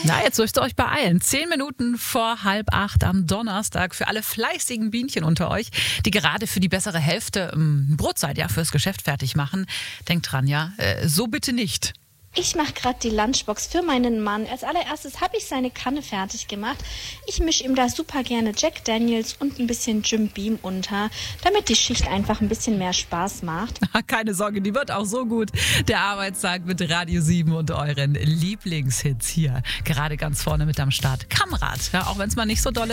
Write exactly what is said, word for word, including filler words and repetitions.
Na, jetzt müsst ihr euch beeilen. Zehn Minuten vor halb acht am Donnerstag für alle fleißigen Bienchen unter euch, die gerade für die bessere Hälfte ähm, Brotzeit ja fürs Geschäft fertig machen. Denkt dran, ja, äh, so bitte nicht. Ich mache gerade die Lunchbox für meinen Mann. Als allererstes habe ich seine Kanne fertig gemacht. Ich mische ihm da super gerne Jack Daniels und ein bisschen Jim Beam unter, damit die Schicht einfach ein bisschen mehr Spaß macht. Keine Sorge, die wird auch so gut. Der Arbeitstag mit Radio sieben und euren Lieblingshits hier. Gerade ganz vorne mit am Start. Kamrat, ja, auch wenn es mal nicht so doll ist.